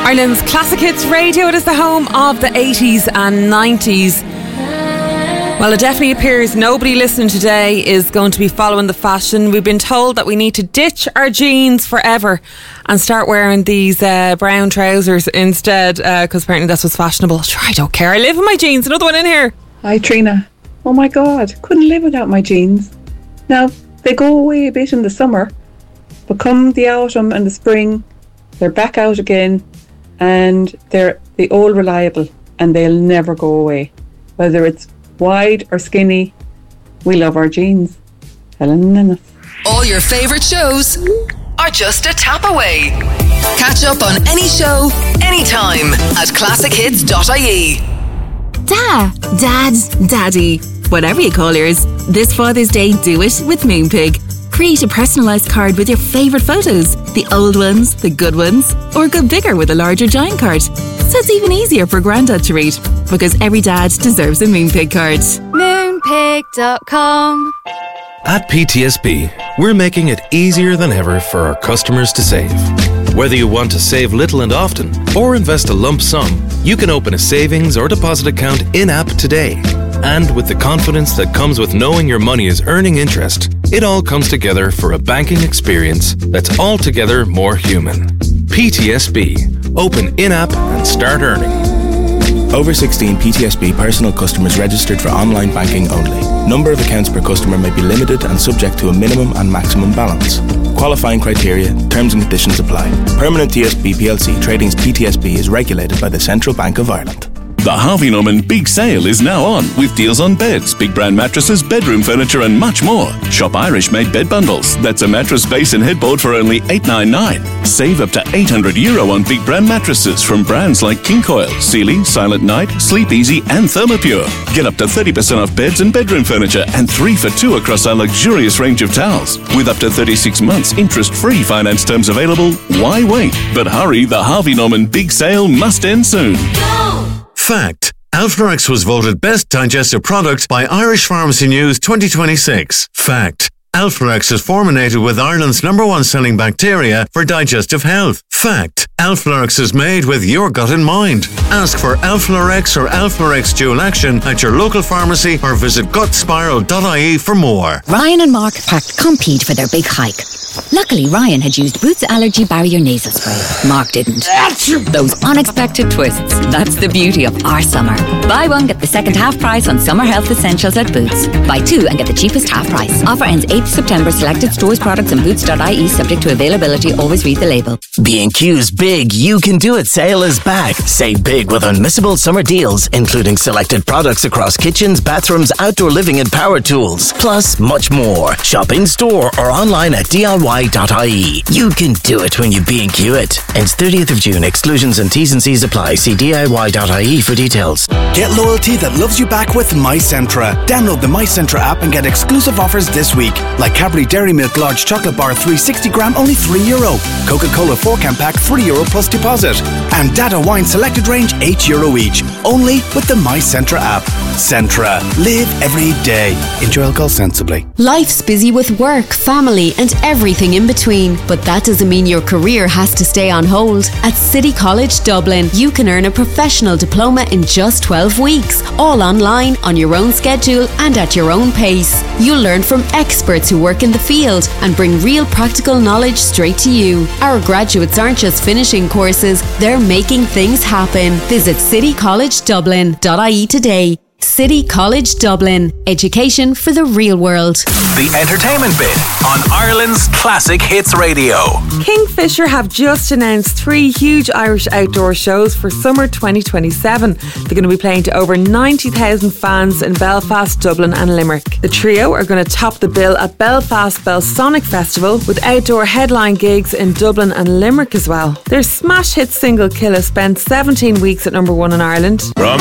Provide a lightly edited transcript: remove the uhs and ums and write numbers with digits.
Ireland's Classic Hits Radio. It is the home of the 80s and 90s. Well, it definitely appears nobody listening today is going to be following the fashion. We've been told that we need to ditch our jeans forever and start wearing these brown trousers instead, because apparently that's what's fashionable. Sure, I don't care. I live in my jeans. Another one in here. Hi, Trina. Oh my God, couldn't live without my jeans. Now, they go away a bit in the summer, but come the autumn and the spring, they're back out again, and they're the old reliable, and they'll never go away. Whether it's wide or skinny, we love our jeans. Helen Nennis. All your favourite shows are just a tap away. Catch up on any show, anytime at classichits.ie. Dads, Daddy, whatever you call yours. This Father's Day, do it with Moonpig. Create a personalised card with your favourite photos. The old ones, the good ones, or go bigger with a larger giant card. So it's even easier for Grandad to read, because every dad deserves a Moonpig card. Moonpig.com. At PTSB, we're making it easier than ever for our customers to save. Whether you want to save little and often, or invest a lump sum, you can open a savings or deposit account in-app today. And with the confidence that comes with knowing your money is earning interest, it all comes together for a banking experience that's altogether more human. PTSB. Open in-app and start earning. Over 16 PTSB personal customers registered for online banking only. Number of accounts per customer may be limited and subject to a minimum and maximum balance. Qualifying criteria, terms and conditions apply. Permanent TSB plc Tradings PTSB is regulated by the Central Bank of Ireland. The Harvey Norman Big Sale is now on, with deals on beds, big brand mattresses, bedroom furniture and much more. Shop Irish-made bed bundles. That's a mattress base and headboard for only $8.99. Save up to €800 on big brand mattresses from brands like King Coil, Sealy, Silent Night, Sleep Easy and Thermopure. Get up to 30% off beds and bedroom furniture and 3 for 2 across our luxurious range of towels. With up to 36 months interest-free finance terms available, why wait? But hurry, the Harvey Norman Big Sale must end soon. Fact. Alpharex was voted Best Digestive Product by Irish Pharmacy News 2026. Fact. Alpharex is formulated with Ireland's #1 selling bacteria for digestive health. Fact. Alpharex is made with your gut in mind. Ask for Alpharex or Alpharex Dual Action at your local pharmacy or visit gutspiral.ie for more. Ryan and Mark packed Compete for their big hike. Luckily, Ryan had used Boots Allergy Barrier Nasal Spray. Mark didn't. Those unexpected twists. That's the beauty of our summer. Buy one, get the second half price on summer health essentials at Boots. Buy two and get the cheapest half price. Offer ends 8th September. Selected stores, products and boots.ie subject to availability. Always read the label. B&Q's Big You Can Do It sale is back. Save big with unmissable summer deals, including selected products across kitchens, bathrooms, outdoor living and power tools. Plus, much more. Shop in store or online at DIY.ie. You can do it when you B&Q it. Ends 30th of June. Exclusions and T's and C's apply. See DIY.ie for details. Get loyalty that loves you back with MyCentra. Download the MyCentra app and get exclusive offers this week. Like Cadbury Dairy Milk Large Chocolate Bar 360 gram, only €3. Coca-Cola 4-can pack, €3 plus deposit. And Dada Wine Selected Range, €8 each. Only with the MyCentra app. Centra. Live every day. Enjoy alcohol sensibly. Life's busy with work, family and everything in between. But that doesn't mean your career has to stay on hold. At City College Dublin, you can earn a professional diploma in just 12 weeks. All online, on your own schedule and at your own pace. You'll learn from experts who work in the field and bring real practical knowledge straight to you. Our graduates aren't just finishing courses, they're making things happen. Visit citycollegedublin.ie today. City College Dublin. Education for the real world. The entertainment bit on Ireland's Classic Hits Radio. Kingfisher have just announced 3 huge Irish outdoor shows for summer 2027. They're going to be playing to over 90,000 fans in Belfast, Dublin and Limerick. The trio are going to top the bill at Belfast Belsonic Festival with outdoor headline gigs in Dublin and Limerick as well. Their smash hit single Killa spent 17 weeks at #1 in Ireland.